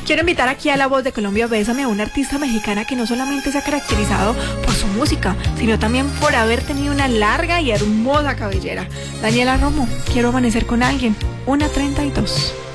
Quiero invitar aquí a La Voz de Colombia Bésame a una artista mexicana que no solamente se ha caracterizado por su música, sino también por haber tenido una larga y hermosa cabellera. Daniela Romo, quiero amanecer con alguien, 1:32.